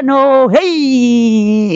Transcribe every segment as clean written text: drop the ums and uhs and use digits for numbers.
no hey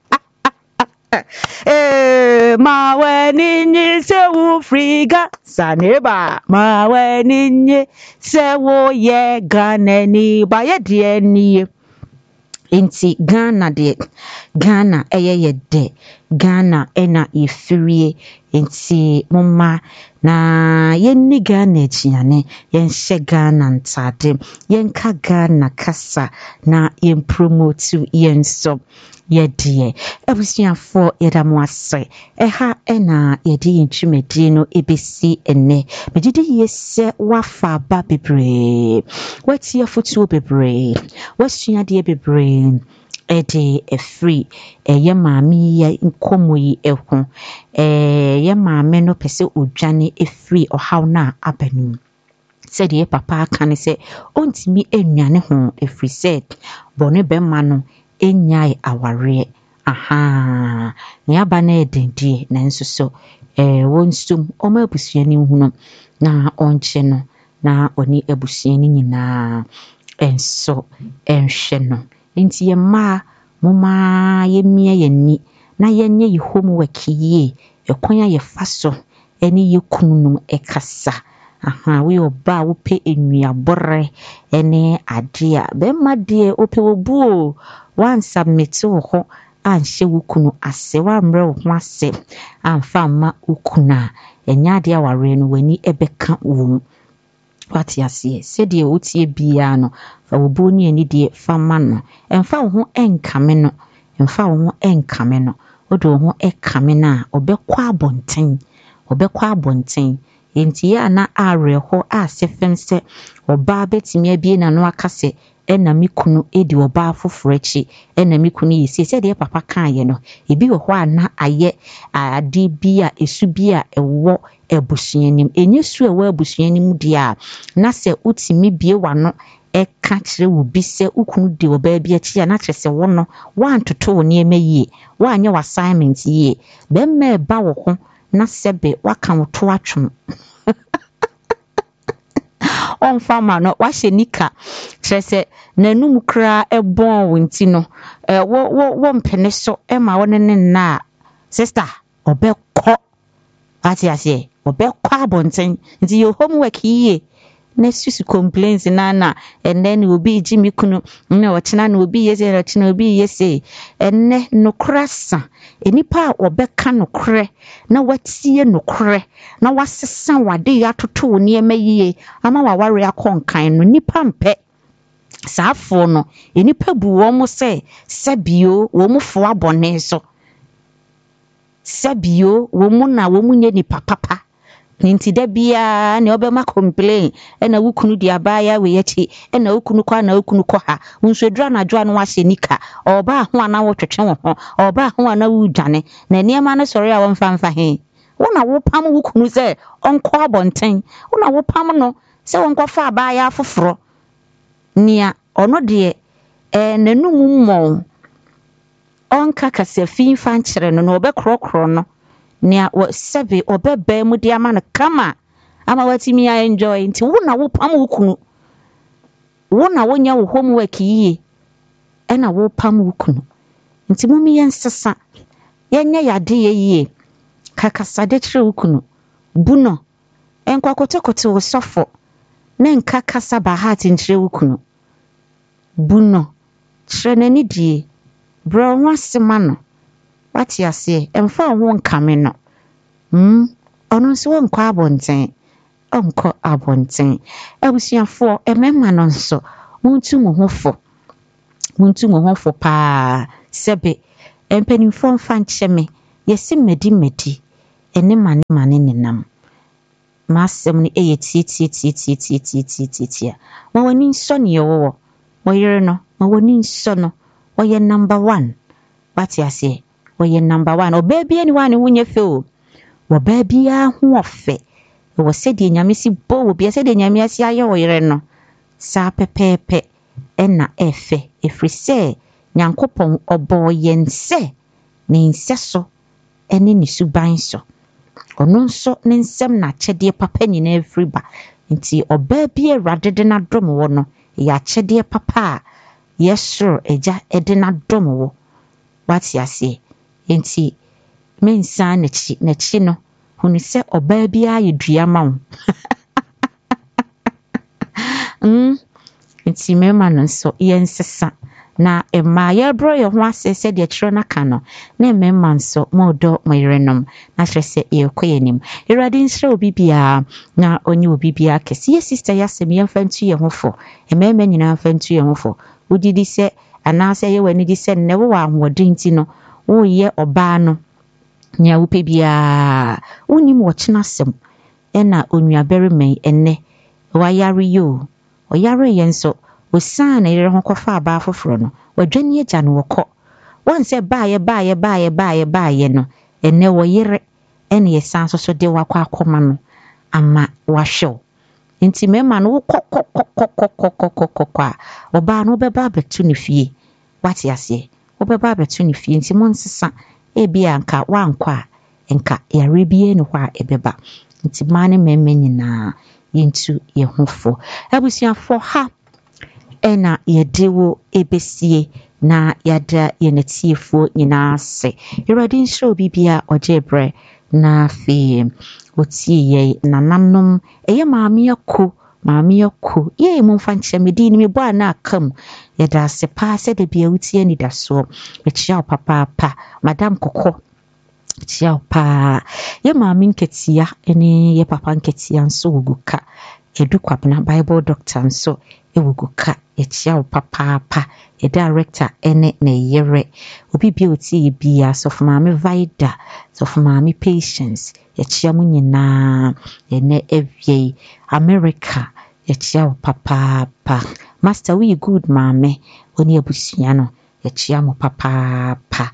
ma weninye se wo friga saneba ma weninye se wo ye ganani ba ye de ni inti Ghana de Ghana ye de Ghana ena ifirie inti mumma na yenni Ghana chiane yenhye Ghana ntade yenka Ghana kasa na yen promote yenso yedie abusuafo yedamu ase eha ena yedi ntwemedi no ebesi enne megide yese wafa ba bebre watie fotuo bebre wasuade bebre ede free ye maame ya nkomo yi eho ye maame no pese odwane free ohaw na abanu said ye papa kan se ontimi enwane ho free said bone be ma no enyai aware aha ne aba na edendie nanso so wonsum oma abusuani hunu na onche no na oni abusuani nyina enso enhwe no nti ye ma moma ye mia ye ni na yenye ye homework ye ekwan ye faso eni ye kununu ekasa aha we oba wo pe enuabore ene adea be ma de ope obuo wan submit ho anhye wukunu ase wa mre wo ho ase amfa ma ukuna enya de aware no wani ebeka wo wati ase se de otie bia no fa obu ni ani de fa ma no emfa wo ho enkame no emfa wo ho enkame no odo ho ekame na obekwa abonten enti ya na are ho ase fem se oba betimi abie na no akase ena mikunu edi oba foforo achi ena mikunu yesi se de papa kan ye no ebi wo ho ana aye ade bia esu bia ewo ebusuanim enyesu ewo ebusuanim dia na se utimi bie wano eka kire wo bi se ukunu de oba bia chi na kire se wo no wantoto wo ne emaye wanye wa assignment ye be me ba wo ho na sebe waka wo to atwom on fama no wahye nika kyerese nanum kra ebon wonti no wo mpene so ema wo ne na sister obekọ ati ase obekọ abonten nti your homework here na susu complaints na and then obi jimi kunu na ochina na obi yese na ochina obi yese enne nokrasa enipa obeka nokre na watie nokre na wasesa wade atoto ne emaye ama waware akonkan no nipa mpe saafo no enipa bu wo mo se sabio wo mo fo abone so sabio wo mo na wo munye ni papa ninti da bia ne obema complain ena wukunu di abaya we yachi ena wukunu kwa na wukunu ko ha unswedra na dwa no wahye nika oba ho ana wo twetwe wo ho oba ho ana wo dwane na niema no sori a wo mfa he wona wo pam wukunu se onko abonten wona wo pam no se wonko fa abaya foforo nia ono de nanum mmon onka kasafin fan kire no obekrokro no nia wo sebe obebe mu dia ma no kama ama watimi ya enjoy nti wona wo pam wukunu wona wonya wo homework yi ena wo pam wukunu nti mumi yensesa yenya yade ye kakasade kire wukunu buno enkwakotokote wo sofo ne nkakasa ba heart nkire wukunu buno kire nani die bro wasema no wati ase emfa ho nkame no ono nso wonko abonten abusuafo emema no nso muntu mo hofo pa sebe empenifo mfa ncheme yesi medi ene mane nenam masem ni tie ma wani nso ne yewo wo yere no ma wani nso no wo ye number 1 wati ase woye number 1 obaby anyone wunye fe o wo baby a ho ofe wo se de nyame si bo wo bia se de nyame asi aye wo yere no sa pepepe ena efe efrise nyankopon obo yense ne nseso ene ni suban so ono nso ne nsem na chede papa nyina efriba nti obaby radede na dom wo no ya chede papa yesro eja edina domo wati ase enti mensa nechi no hunu se oba bia yedua ma wo enti mema no nso yensesa na emma yebro ye ho ase se de kiro na ka no na mema nso modo moyerenom na hwese yekoyenim iradi nsre obi bia na onye obi bia kese ye sister yasem ye mfantu ye hofo emema nyina mfantu ye hofo udidi se anase ye wani di se ne wo ahwodin ti no wo ye oba no nya wo pe bia wonim wo kina sem ena onua berime enne wayare yo oyare ye nso osan na yere ho kofa aba foforo no wadwani agya no wokọ won se baaye no enne wo yere ene ye san so de wakọ akoma no ama wahwew nti mema no kokokokokokokokokokwa oba no beba betu ne fie wati ase obeba betu ne fie nti monsesa ebia nka wankwa nka yare bie no kwa ebeba nti mane memme nyina yintu ye hofo abusiafo ha ena yedewo ebesie na yada yenetiefo nyina ase iradi nshro bibia ojebre na fi otie ye nananom eye maame yaku ye momfa nchemedi ni mebo ana akam yeda ase pa se de bia utie ni daso echia papa madam koko chia pa ye maame nketia ene ye papa nketia nso woguka edukwapna bible doctor nso ewuguka echia papa e director ene na yere obi bia otie bia so for maame vida so for maame patience echia mu nyina ene evie America echia papa master we good maame oni abusua no echia mo papa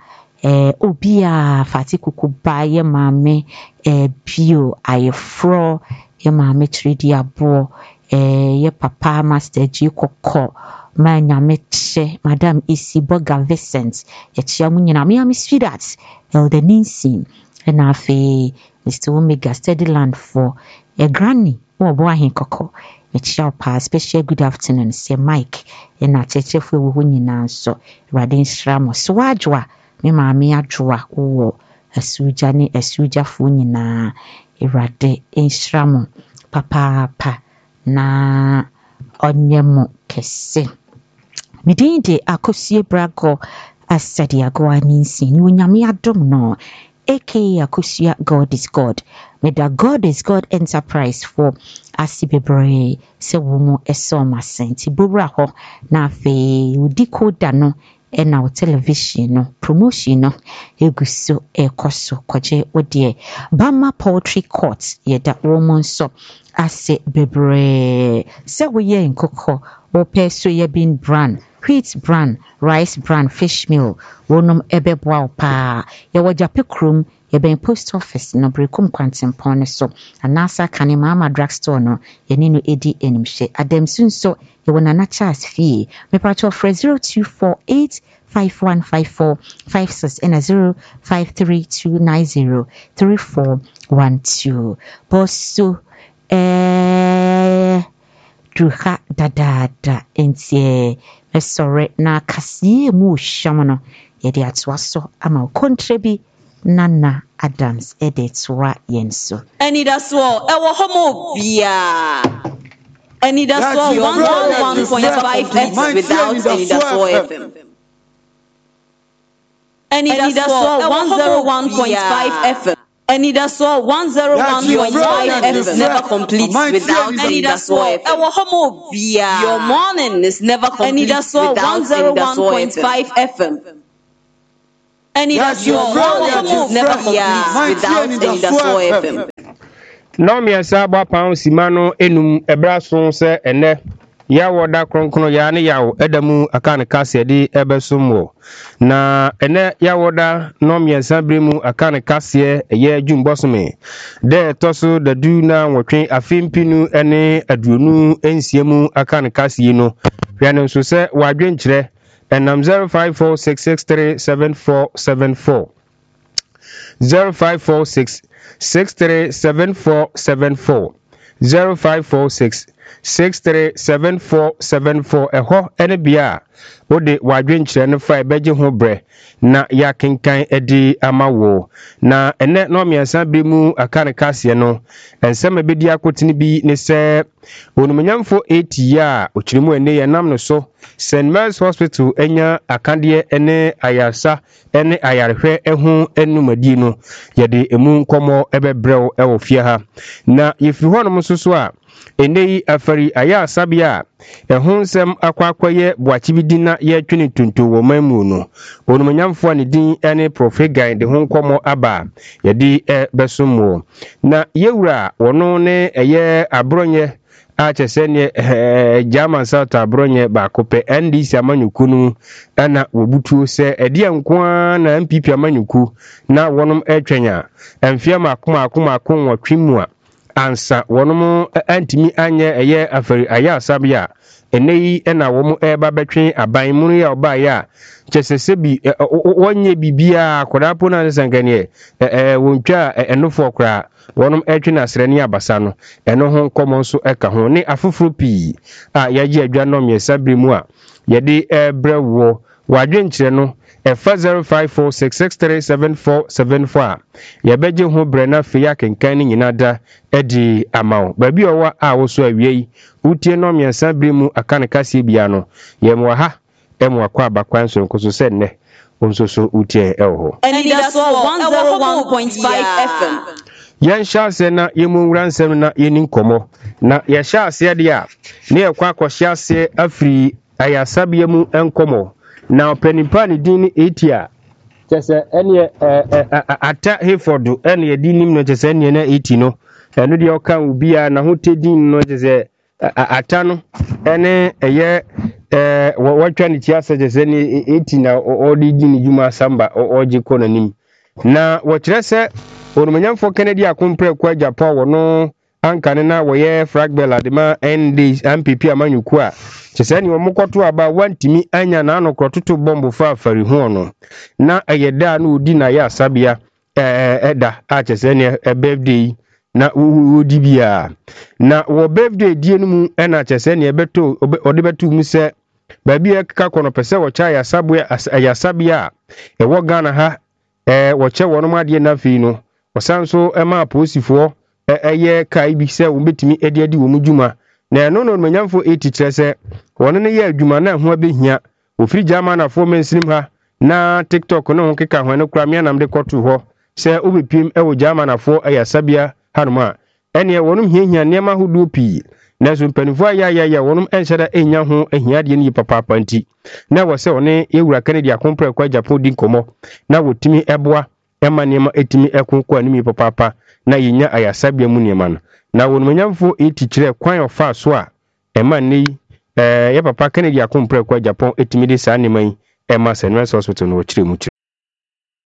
obia fati kukuba ye maame bio ayefro ye maame tridi abo ye papa master G kokko manyameche madam isi boga Vincent ye chia munyina me sweetheart elder Nancy na afi Mr Omega Steadyland for a granny wo bo ahin kokko ye chia pa special good afternoon say Mike na chechefo wo nyina so radin shramo so wadwa me maame adwoa wo asuja ne asujafo nyina irade enhramo papa na onyemo kese midinde akosie brago asadi agwa ninsi ni onyame adom no aka akosia God is God meda God is God enterprise for asibebre se womo esoma senti bobra ho na afi udikoda no ena o television no promotion no eguso ekoso kwaje odie Bama Poultry Court yeda woman so ase bebre se woye nkoko wo peso ye bean brand wheat brand rice brand fish meal wonom ebeboa pa ye wajape krom ye ben post office no brekum kwantempon so anasa kane mama drugstore no ye ni no edi enimhye adamsunso ye wona na Charles fee me pacho for 0248 515456 and 0532903412 bosso duha dada entie mesore na kasie mu shamono yede atwaso ama kontrabi Nana Adams edetwa yenso Enidaso ewo homo bia Enidaso 101.5 FM without Enidaso FM Enidaso 101.5 FM Enidaso 101.5 FM is never complete without Enidaso FM. Ewo homo bia. Your morning is never complete without Enidaso 101.5 FM. Enidaso 101.5 is never complete without Enidaso FM. No me asaba pound simano enum ebraso se ene ya woda kronkrono ya ne yawo edamu aka ne kase de ebesomwo na ene ya woda no me asabremu aka ne kase ye adwumbosome de toso da du na wotwe afimpinu ene aduonu ensiemu aka ne kase no hwane nso se wadwenkyere enam 0546637474 0546637474 0546 637474 ɛhɔ ɛne bia wode wadwenkyerɛ no fa ɛbɛgye ho brɛ na yakenkan edi ama wo na ene no miɛnsa bi mu aka ne kaseɛ no ensɛm bedi akotene bi ne sɛ onumunyamfo 80 ya okirimu ene yɛ nam no so St. Mary's Hospital enya akadeɛ ene ayasa ene ayarehwɛ ɛho enumadi no yɛde emu nkɔmɔ ɛbɛbrɛw ɛwɔ fie ha na yɛfiri hɔ no nso so a enei afari ayasa bia ɛho nsɛm akwakwayɛ boakibidi na yɛtwene tuntu wɔ mamu no onumunyamfo ne din ene Prophet Gan de ho nkɔmɔ aba yɛde bɛsomo na yewura wɔno ne ɛyɛ abronye a kyesɛ ne German South abronye baakopɛ NDC amanyuku no ana wobutuo sɛ ɛde nkoa na MPP amanyuku na wɔnom ɛtwenya ɛmfia makoma wɔtwe mu a ansa wɔnom antimi anyɛ ɛyɛ afari ayasa bia enei na wɔn ɛba bɛtwe aban mu ya ɔba ya kyesɛ bi wɔnyɛ bibia kodapo na nsɛnkane wɔntwa ɛnofo kora wɔnom ɛtwe na srɛni abasa no ɛno ho nkɔmɔ nso ɛka ho ne afoforo pii a yɛgye adwa no miɛsa bere mu a yɛde brɛwɔ wadwenkyerɛ no ɛfa 0546637474 a yɛbɛgye ho brɛ na fe yakenkan ne nyina da ɛdi amaw baabi ɔwa a wo so awie yi utie no miɛsa bere mu aka ne kaseɛ bia no yɛmwa ha ɛmwa akɔ abakwan so nkoso sɛ nnɛ onso so utie ɛwɔ hɔ Anidaso 101.5 FM yɛnhyɛ ase na yɛmwura nsɛm na yɛni nkɔmmɔ na yɛhyɛ aseɛ deɛ a ne yɛkɔ akɔhyɛ aseɛ afiri ayasabea mu nkɔmmɔ na ɔpanimpa ne din ne 80 a kyɛsɛ ɛneɛ ata Hayford ɛne yɛdi nim no kyɛsɛ ɛneɛ na 80 no ɛno deɛ ɔka obia na ho tedin no kyɛsɛ ata no ɛne ɛyɛ wɔtwa ne tia sɛ kyɛsɛ ne 80 na ɔde di ne dwuma samba ɔgye kɔ n'anim na wɔkyerɛ sɛ onumunyamfo Kennedy akompre kwa Japan wono ankane na wɔyɛ fragbel adema ND MPP amanyuku a kyesɛ ne wɔmkoto aba wantimi anya na anokrototo bombo fa afari ho no na ɛyɛda na odi na yɛ asabea ɛda a kyesɛ ne birthday na wodi bia na wo birthday die no mu ɛna kyesɛ ne ɛbeto ɔde beto mu sɛ baabi ɛka kɔ no pɛsɛ wɔkya ayasabea ɛwɔ Ghana ha wɔkyɛ wɔnom adeɛ na afei no osanso ema aposifoɔ ɛyɛ kai bi sɛ wɔbɛtumi adi wɔ mu dwuma na ɛno no manyamfo 80 kyerɛ sɛ wɔno ne yɛ adwuma na ho abɛhia ofiri German afo mensinim ha na TikTok no ho keka ho ne kura me anam de kɔto hɔ sɛ obepim ɛwɔ German afo ayasabea hanoma ɛne wɔnom hiahia nneɛma hodo pii na so mpanifo ayaya wɔnom ɛnhyɛda enya ho ahia de ne papa panti na wɔ sɛ one ewura Kennedy akompre kwa Japan di nkɔmɔ na wɔtumi ɛboa ɛma nneɛma etimi ɛkonkɔ animi papa na yenya ayasabea mu nneɛma no na wɔnomanyamfo 80 kyerɛ kwan ɔfa so a ɛma ne yɛ papa Kennedy akompre kwa Japan etimi de saa nneɛma yi ɛma St. Mary's Hospital no wɔkyerɛ mu